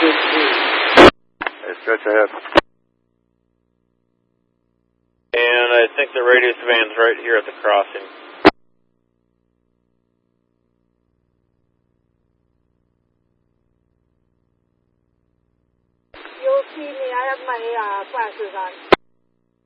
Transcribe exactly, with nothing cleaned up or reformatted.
Hey, stretch ahead. And I think the radius van's right here at the crossing. You'll see me. I have my uh, glasses on.